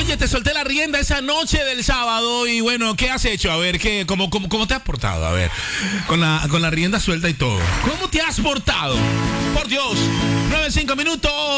Oye, te solté la rienda esa noche del sábado y bueno, ¿qué has hecho? A ver, cómo te has portado? A ver, con la rienda suelta y todo. ¿Cómo te has portado? Por Dios, 9-5 minutos.